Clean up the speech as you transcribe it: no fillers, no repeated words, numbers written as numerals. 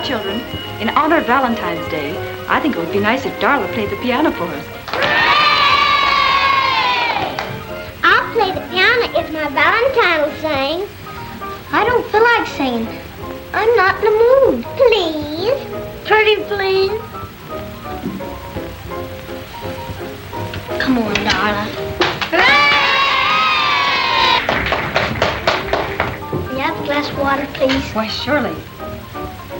children, in honor of Valentine's Day, I think it would be nice if Darla played the piano for us. I'll play the piano if my Valentine will sing. I don't feel like singing. I'm not in the mood. Please. Pretty please. Come on, Darla. You have a glass of water, please? Why, surely.